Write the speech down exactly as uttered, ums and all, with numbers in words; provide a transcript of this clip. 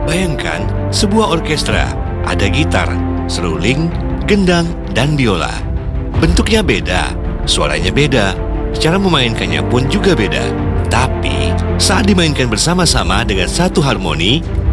Bayangkan sebuah orkestra, ada gitar, seruling, gendang, dan biola. Bentuknya beda, suaranya beda, cara memainkannya pun juga beda. Tapi saat dimainkan bersama-sama dengan satu harmoni,